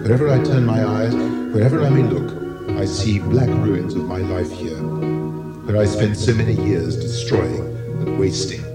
Wherever I turn my eyes, wherever I may look, I see black ruins of my life here, where I spent so many years destroying and wasting.